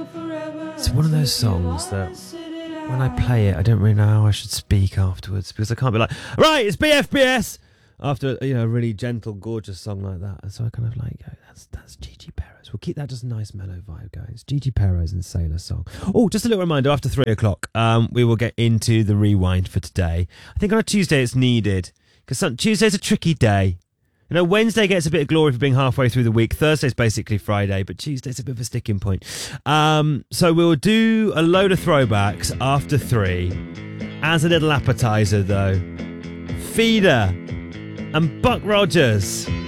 It's one of those songs that when I play it, I don't really know how I should speak afterwards, because I can't be like, right, it's BFBS after a really gentle, gorgeous song like that. And so I kind of like go, that's Gigi Perez. We'll keep that just a nice mellow vibe going. It's Gigi Perez and Sailor Song. Oh, just a little reminder, after 3 o'clock, we will get into the rewind for today. I think on a Tuesday it's needed, because Tuesday's a tricky day. Wednesday gets a bit of glory for being halfway through the week. Thursday's basically Friday, but Tuesday's a bit of a sticking point. So we'll do a load of throwbacks after 3. As a little appetizer, though, Feeder and Buck Rogers.